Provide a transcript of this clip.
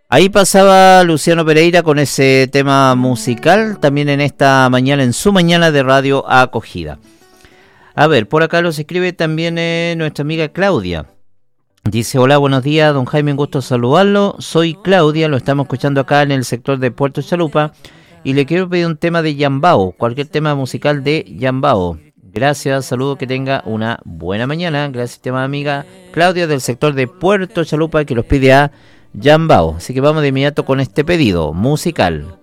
Ahí pasaba Luciano Pereira con ese tema musical, también en esta mañana, en su mañana de radio acogida. A ver, por acá los escribe también nuestra amiga Claudia. Dice, hola, buenos días, don Jaime, un gusto saludarlo. Soy Claudia, lo estamos escuchando acá en el sector de Puerto Chalupa y le quiero pedir un tema de Yambao, cualquier tema musical de Yambao. Gracias, saludo, que tenga una buena mañana. Gracias, tema amiga Claudia del sector de Puerto Chalupa que los pide a Yambao. Así que vamos de inmediato con este pedido musical.